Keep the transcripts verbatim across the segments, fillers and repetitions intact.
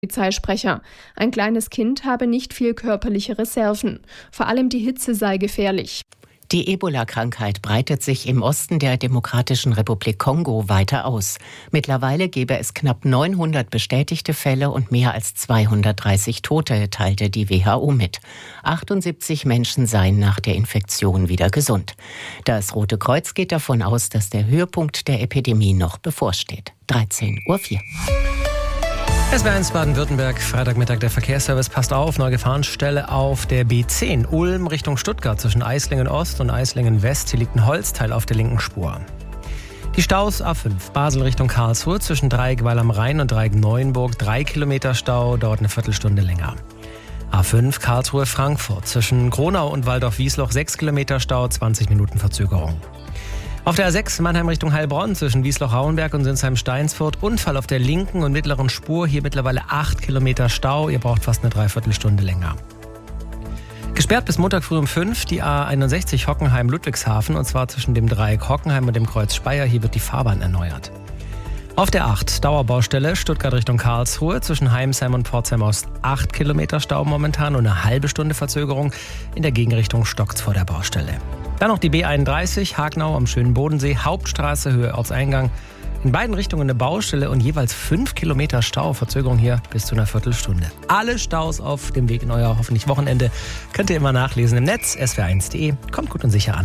Polizeisprecher. Ein kleines Kind habe nicht viel körperliche Reserven. Vor allem die Hitze sei gefährlich. Die Ebola-Krankheit breitet sich im Osten der Demokratischen Republik Kongo weiter aus. Mittlerweile gebe es knapp neunhundert bestätigte Fälle und mehr als zweihundertdreißig Tote, teilte die W H O mit. achtundsiebzig Menschen seien nach der Infektion wieder gesund. Das Rote Kreuz geht davon aus, dass der Höhepunkt der Epidemie noch bevorsteht. dreizehn Uhr vier. S W eins Baden-Württemberg, Freitagmittag der Verkehrsservice. Passt auf, neue Gefahrenstelle auf der B zehn. Ulm Richtung Stuttgart zwischen Eislingen Ost und Eislingen West. Hier liegt ein Holzteil auf der linken Spur. Die Staus A fünf, Basel Richtung Karlsruhe zwischen Dreieck Weil am Rhein und Dreieck Neuenburg. Drei Kilometer Stau, dauert eine Viertelstunde länger. A fünf, Karlsruhe Frankfurt zwischen Gronau und Waldorf-Wiesloch. Sechs Kilometer Stau, zwanzig Minuten Verzögerung. Auf der A sechs Mannheim Richtung Heilbronn zwischen Wiesloch-Rauenberg und Sinsheim-Steinsfurt. Unfall auf der linken und mittleren Spur. Hier mittlerweile acht Kilometer Stau. Ihr braucht fast eine Dreiviertelstunde länger. Gesperrt bis Montag früh um fünf die A einundsechzig Hockenheim-Ludwigshafen. Und zwar zwischen dem Dreieck Hockenheim und dem Kreuz Speyer. Hier wird die Fahrbahn erneuert. Auf der acht Dauerbaustelle Stuttgart Richtung Karlsruhe zwischen Heimsheim und Pforzheim Ost. acht Kilometer Stau momentan und eine halbe Stunde Verzögerung. In der Gegenrichtung stockt's vor der Baustelle. Dann noch die B einunddreißig, Hagenau am schönen Bodensee, Hauptstraße, Höhe Ortseingang. In beiden Richtungen eine Baustelle und jeweils fünf Kilometer Stau. Verzögerung hier bis zu einer Viertelstunde. Alle Staus auf dem Weg in euer hoffentlich Wochenende könnt ihr immer nachlesen im Netz, S W eins punkt de. Kommt gut und sicher an.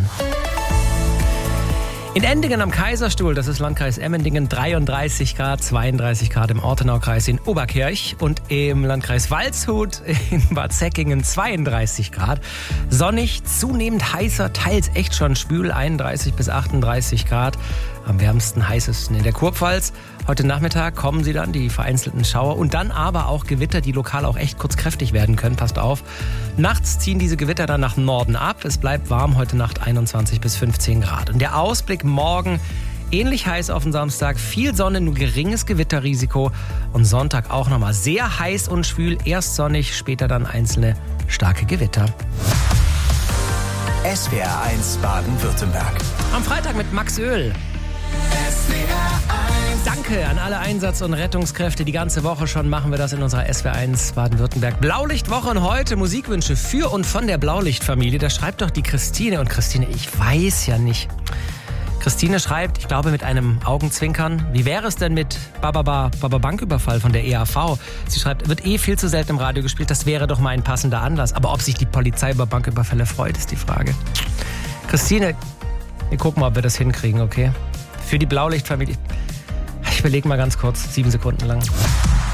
In Endingen am Kaiserstuhl, das ist Landkreis Emmendingen, dreiunddreißig Grad, zweiunddreißig Grad im Ortenaukreis in Oberkirch und im Landkreis Waldshut in Bad Säckingen zweiunddreißig Grad. Sonnig, zunehmend heißer, teils echt schon schwül, einunddreißig bis achtunddreißig Grad. Am wärmsten, heißesten in der Kurpfalz. Heute Nachmittag kommen sie dann, die vereinzelten Schauer und dann aber auch Gewitter, die lokal auch echt kurz kräftig werden können. Passt auf. Nachts ziehen diese Gewitter dann nach Norden ab. Es bleibt warm, heute Nacht einundzwanzig bis fünfzehn Grad. Und der Ausblick morgen ähnlich heiß auf den Samstag. Viel Sonne, nur geringes Gewitterrisiko. Und Sonntag auch nochmal sehr heiß und schwül. Erst sonnig, später dann einzelne starke Gewitter. S W R eins Baden-Württemberg. Am Freitag mit Max Öl. S W R eins. Danke an alle Einsatz- und Rettungskräfte. Die ganze Woche schon machen wir das in unserer S W R eins Baden-Württemberg Blaulichtwoche. Und heute Musikwünsche für und von der Blaulichtfamilie. Da schreibt doch die Christine. Und Christine, ich weiß ja nicht. Christine schreibt, ich glaube mit einem Augenzwinkern, wie wäre es denn mit Bababa, Baba Banküberfall von der E A V? Sie schreibt, wird eh viel zu selten im Radio gespielt. Das wäre doch mal ein passender Anlass. Aber ob sich die Polizei über Banküberfälle freut, ist die Frage. Christine, wir gucken mal, ob wir das hinkriegen, okay? Für die Blaulichtfamilie. Ich überlege mal ganz kurz, sieben Sekunden lang.